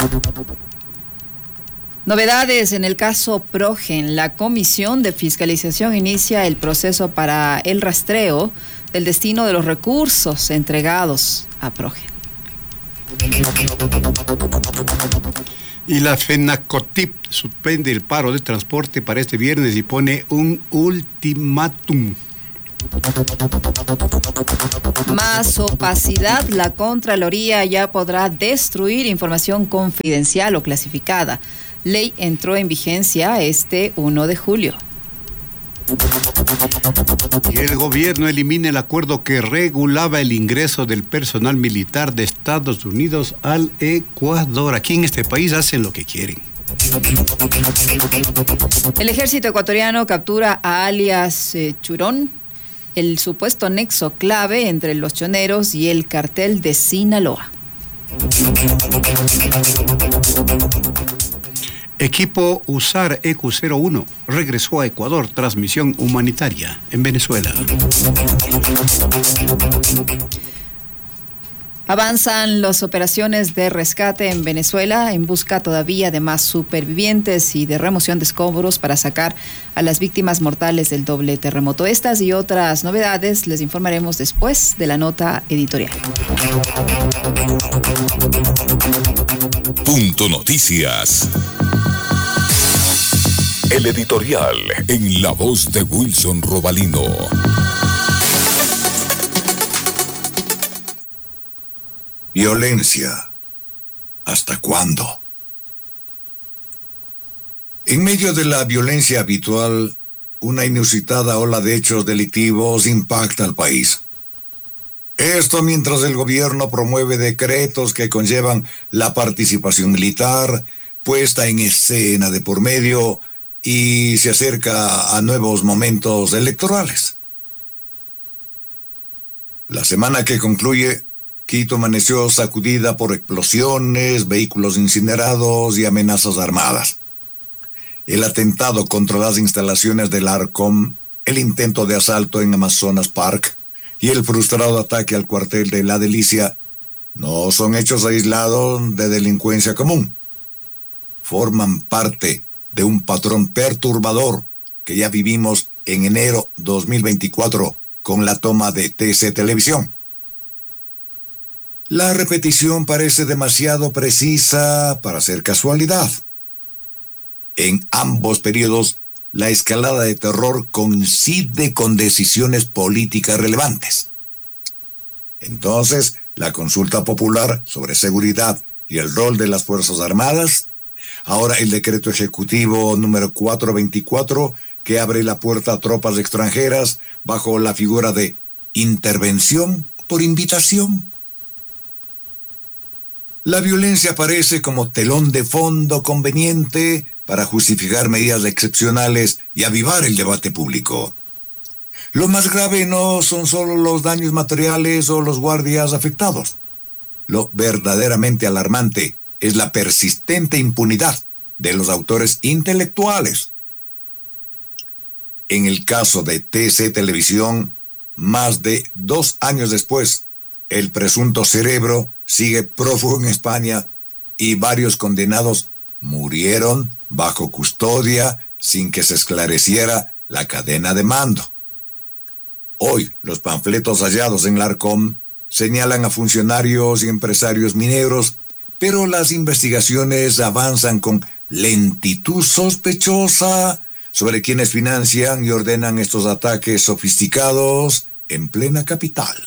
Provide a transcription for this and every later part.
Novedades en el caso Progen. La Comisión de Fiscalización inicia el proceso para el rastreo del destino de los recursos entregados a Progen. Y la FENACOTIP suspende el paro de transporte para este viernes y pone un ultimátum. Más opacidad. La Contraloría ya podrá destruir información confidencial o clasificada. Ley entró en vigencia este 1 de julio. Y el gobierno elimina el acuerdo que regulaba el ingreso del personal militar de Estados Unidos al Ecuador. Aquí en este país hacen lo que quieren. El ejército ecuatoriano captura a alias Churón, el supuesto nexo clave entre los choneros y el cartel de Sinaloa. Equipo USAR EQ-01 regresó a Ecuador tras misión humanitaria en Venezuela. Avanzan las operaciones de rescate en Venezuela en busca todavía de más supervivientes y de remoción de escombros para sacar a las víctimas mortales del doble terremoto. Estas y otras novedades les informaremos después de la nota editorial. Punto Noticias. El editorial en la voz de Wilson Robalino. Violencia. ¿Hasta cuándo? En medio de la violencia habitual, una inusitada ola de hechos delictivos impacta al país. Esto mientras el gobierno promueve decretos que conllevan la participación militar, puesta en escena de por medio, y se acerca a nuevos momentos electorales. La semana que concluye, Quito amaneció sacudida por explosiones, vehículos incinerados y amenazas armadas. El atentado contra las instalaciones del Arcom, el intento de asalto en Amazonas Park y el frustrado ataque al cuartel de La Delicia no son hechos aislados de delincuencia común. Forman parte de un patrón perturbador que ya vivimos en enero 2024 con la toma de TC Televisión. La repetición parece demasiado precisa para ser casualidad. En ambos periodos, la escalada de terror coincide con decisiones políticas relevantes. Entonces, la consulta popular sobre seguridad y el rol de las Fuerzas Armadas, ahora el decreto ejecutivo número 424, que abre la puerta a tropas extranjeras bajo la figura de intervención por invitación. La violencia aparece como telón de fondo conveniente para justificar medidas excepcionales y avivar el debate público. Lo más grave no son solo los daños materiales o los guardias afectados. Lo verdaderamente alarmante es la persistente impunidad de los autores intelectuales. En el caso de TC Televisión, más de 2 años después, el presunto cerebro sigue prófugo en España y varios condenados murieron bajo custodia sin que se esclareciera la cadena de mando. Hoy, los panfletos hallados en la Arcom señalan a funcionarios y empresarios mineros, pero las investigaciones avanzan con lentitud sospechosa sobre quienes financian y ordenan estos ataques sofisticados en plena capital.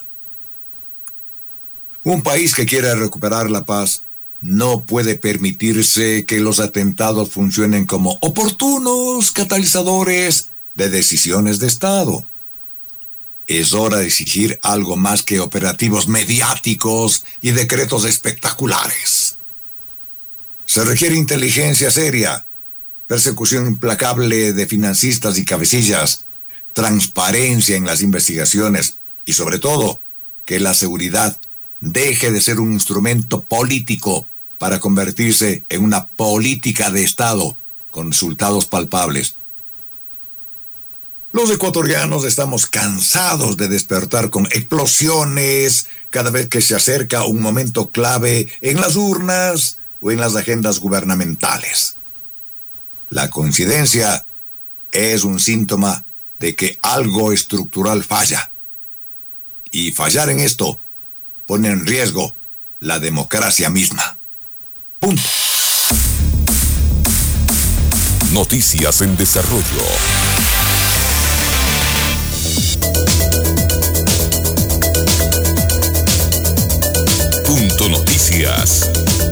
Un país que quiera recuperar la paz no puede permitirse que los atentados funcionen como oportunos catalizadores de decisiones de Estado. Es hora de exigir algo más que operativos mediáticos y decretos espectaculares. Se requiere inteligencia seria, persecución implacable de financistas y cabecillas, transparencia en las investigaciones y, sobre todo, que la seguridad deje de ser un instrumento político para convertirse en una política de Estado con resultados palpables. Los ecuatorianos estamos cansados de despertar con explosiones cada vez que se acerca un momento clave en las urnas o en las agendas gubernamentales. La coincidencia es un síntoma de que algo estructural falla. Y fallar en esto pone en riesgo la democracia misma. Punto. Noticias en desarrollo. Punto Noticias.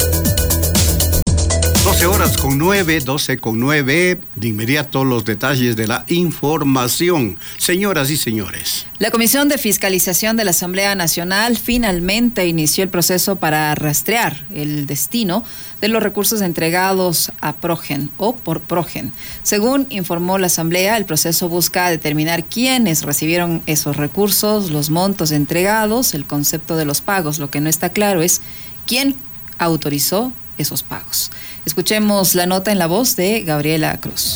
12:09. De inmediato los detalles de la información. Señoras y señores. La Comisión de Fiscalización de la Asamblea Nacional finalmente inició el proceso para rastrear el destino de los recursos entregados a Progen o por Progen. Según informó la Asamblea, el proceso busca determinar quiénes recibieron esos recursos, los montos entregados, el concepto de los pagos. Lo que no está claro es quién autorizó esos pagos. Escuchemos la nota en la voz de Gabriela Cruz.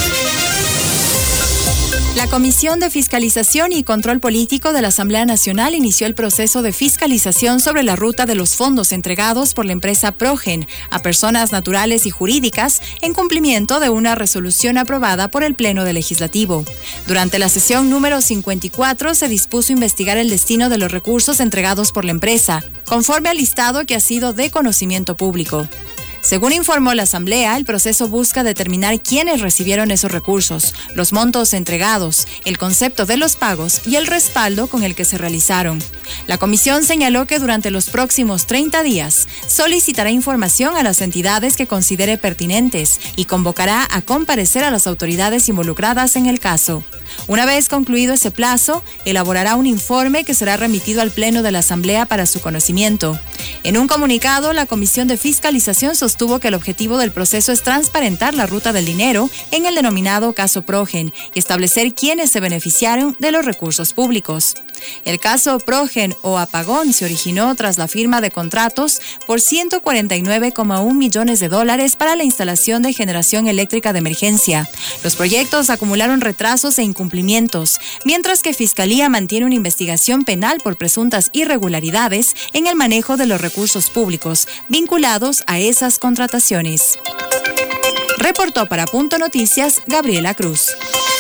La Comisión de Fiscalización y Control Político de la Asamblea Nacional inició el proceso de fiscalización sobre la ruta de los fondos entregados por la empresa Progen a personas naturales y jurídicas en cumplimiento de una resolución aprobada por el Pleno del Legislativo. Durante la sesión número 54 se dispuso investigar el destino de los recursos entregados por la empresa, conforme al listado que ha sido de conocimiento público. Según informó la Asamblea, el proceso busca determinar quiénes recibieron esos recursos, los montos entregados, el concepto de los pagos y el respaldo con el que se realizaron. La comisión señaló que durante los próximos 30 días solicitará información a las entidades que considere pertinentes y convocará a comparecer a las autoridades involucradas en el caso. Una vez concluido ese plazo, elaborará un informe que será remitido al Pleno de la Asamblea para su conocimiento. En un comunicado, la Comisión de Fiscalización sostuvo que el objetivo del proceso es transparentar la ruta del dinero en el denominado caso Progen y establecer quiénes se beneficiaron de los recursos públicos. El caso Progen o apagón se originó tras la firma de contratos por $149,1 millones para la instalación de generación eléctrica de emergencia. Los proyectos acumularon retrasos e incumplimientos, mientras que Fiscalía mantiene una investigación penal por presuntas irregularidades en el manejo de los recursos públicos vinculados a esas contrataciones. Reportó para Punto Noticias Gabriela Cruz.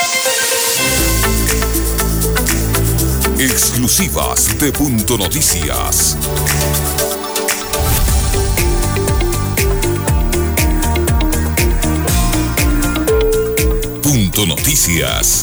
Exclusivas de Punto Noticias. Punto Noticias.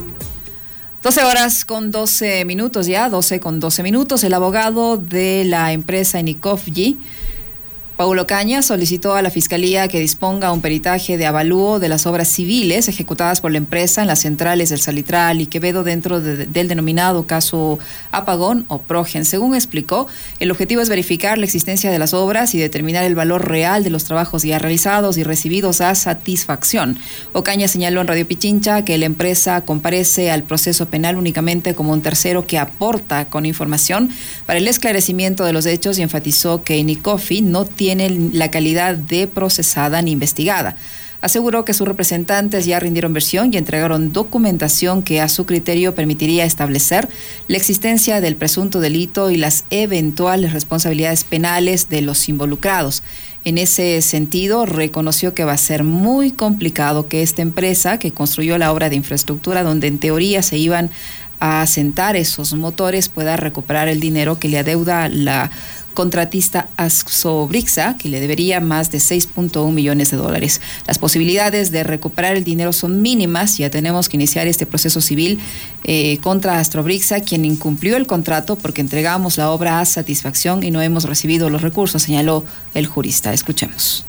12:12 ya, 12:12. El abogado de la empresa Enikovji, Paulo Caña, solicitó a la Fiscalía que disponga un peritaje de avalúo de las obras civiles ejecutadas por la empresa en las centrales del Salitral y Quevedo dentro del denominado caso Apagón o Progen. Según explicó, el objetivo es verificar la existencia de las obras y determinar el valor real de los trabajos ya realizados y recibidos a satisfacción. Ocaña señaló en Radio Pichincha que la empresa comparece al proceso penal únicamente como un tercero que aporta con información para el esclarecimiento de los hechos y enfatizó que Enikovji no tiene la calidad de procesada ni investigada. Aseguró que sus representantes ya rindieron versión y entregaron documentación que a su criterio permitiría establecer la existencia del presunto delito y las eventuales responsabilidades penales de los involucrados. En ese sentido, reconoció que va a ser muy complicado que esta empresa, que construyó la obra de infraestructura donde en teoría se iban a asentar esos motores, pueda recuperar el dinero que le adeuda la contratista Ascobrixa, que le debería más de $6.1 millones. Las posibilidades de recuperar el dinero son mínimas. Ya tenemos que iniciar este proceso civil contra Ascobrixa, quien incumplió el contrato porque entregamos la obra a satisfacción y no hemos recibido los recursos, señaló el jurista. Escuchemos.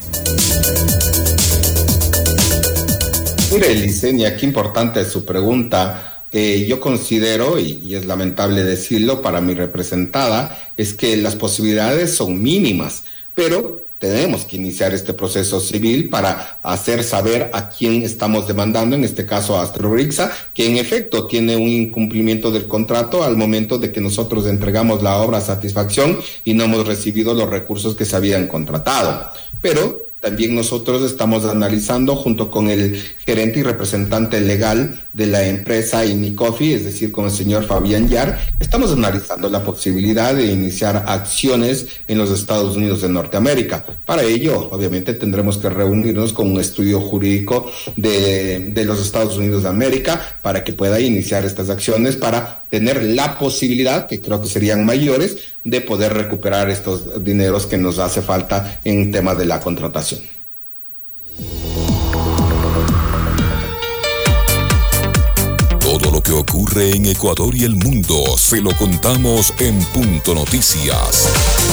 Mire, Licenia, qué importante es su pregunta. Yo considero, y es lamentable decirlo para mi representada, es que las posibilidades son mínimas, pero tenemos que iniciar este proceso civil para hacer saber a quién estamos demandando, en este caso a Ascobrixa, que en efecto tiene un incumplimiento del contrato al momento de que nosotros entregamos la obra a satisfacción y no hemos recibido los recursos que se habían contratado. Pero También nosotros estamos analizando junto con el gerente y representante legal de la empresa Inicofi, es decir, con el señor Fabián Yar, estamos analizando la posibilidad de iniciar acciones en los Estados Unidos de Norteamérica. Para ello, obviamente, tendremos que reunirnos con un estudio jurídico de los Estados Unidos de América para que pueda iniciar estas acciones para tener la posibilidad, que creo que serían mayores, de poder recuperar estos dineros que nos hace falta en temas de la contratación. Todo lo que ocurre en Ecuador y el mundo se lo contamos en Punto Noticias.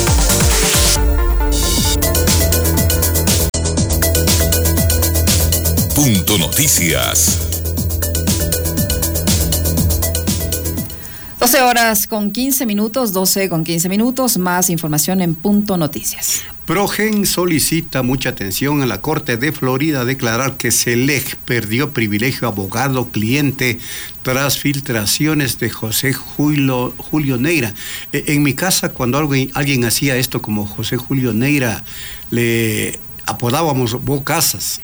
Punto Noticias. 12 horas con 15 minutos, 12 con 15 minutos, más información en Punto Noticias. Progen solicita mucha atención a la Corte de Florida a declarar que SELEC perdió privilegio abogado-cliente tras filtraciones de José Julio Neira. En mi casa, cuando alguien hacía esto como José Julio Neira, le apodábamos bocazas.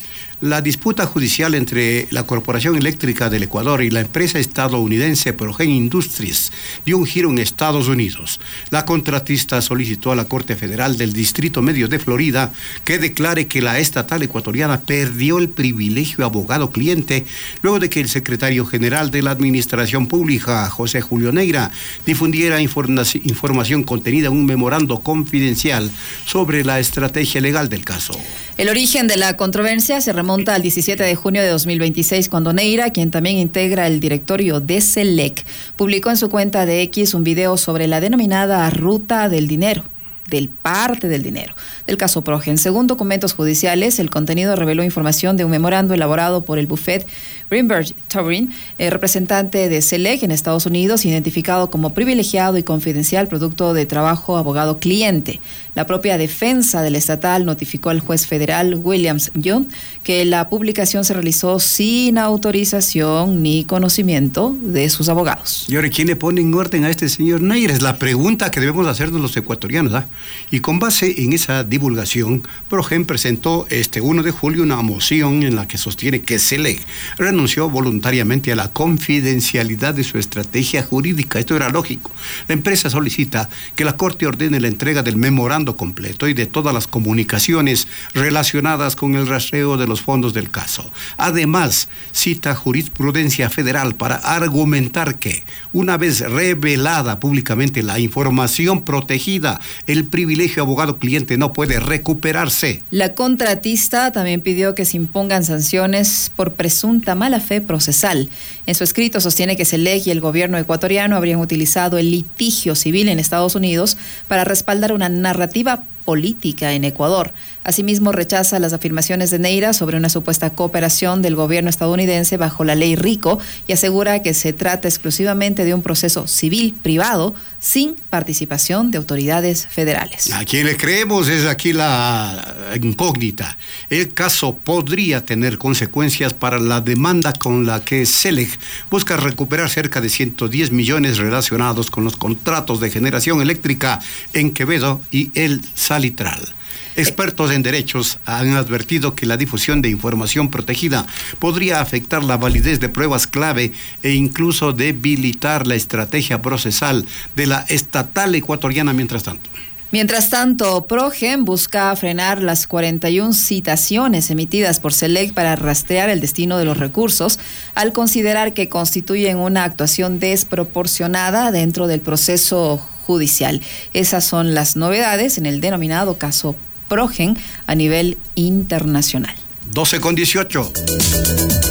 La disputa judicial entre la Corporación Eléctrica del Ecuador y la empresa estadounidense Progen Industries dio un giro en Estados Unidos. La contratista solicitó a la Corte Federal del Distrito Medio de Florida que declare que la estatal ecuatoriana perdió el privilegio abogado-cliente luego de que el secretario general de la Administración Pública, José Julio Neira, difundiera información contenida en un memorando confidencial sobre la estrategia legal del caso. El origen de la controversia se remonta al 17 de junio de 2026, cuando Neira, quien también integra el directorio de SELEC, publicó en su cuenta de X un video sobre la denominada ruta del dinero, del parte del dinero, del caso Progen. Según documentos judiciales, el contenido reveló información de un memorando elaborado por el bufete Greenberg Traurig, representante de SELEC en Estados Unidos, identificado como privilegiado y confidencial producto de trabajo abogado-cliente. La propia defensa del estatal notificó al juez federal Williams Young que la publicación se realizó sin autorización ni conocimiento de sus abogados. Y ahora, ¿quién le pone en orden a este señor Neira? Es la pregunta que debemos hacernos los ecuatorianos, ¿ah? Y con base en esa divulgación, Progen presentó este 1 de julio una moción en la que sostiene que SELEC renunció voluntariamente a la confidencialidad de su estrategia jurídica. Esto era lógico. La empresa solicita que la Corte ordene la entrega del memorando completo y de todas las comunicaciones relacionadas con el rastreo de los fondos del caso. Además, cita jurisprudencia federal para argumentar que, una vez revelada públicamente la información protegida, el privilegio abogado-cliente no puede recuperarse. La contratista también pidió que se impongan sanciones por presunta mala fe procesal. En su escrito sostiene que SELEC y el gobierno ecuatoriano habrían utilizado el litigio civil en Estados Unidos para respaldar una narrativa política en Ecuador. Asimismo, rechaza las afirmaciones de Neira sobre una supuesta cooperación del gobierno estadounidense bajo la ley RICO y asegura que se trata exclusivamente de un proceso civil privado sin participación de autoridades federales. A quien le creemos es aquí la incógnita. El caso podría tener consecuencias para la demanda con la que SELEC busca recuperar cerca de 110 millones relacionados con los contratos de generación eléctrica en Quevedo y el Salitral. Expertos en derechos han advertido que la difusión de información protegida podría afectar la validez de pruebas clave e incluso debilitar la estrategia procesal de la estatal ecuatoriana mientras tanto. Mientras tanto, Progen busca frenar las 41 citaciones emitidas por SELEC para rastrear el destino de los recursos, al considerar que constituyen una actuación desproporcionada dentro del proceso judicial. Esas son las novedades en el denominado caso Progen a nivel internacional. 12:18.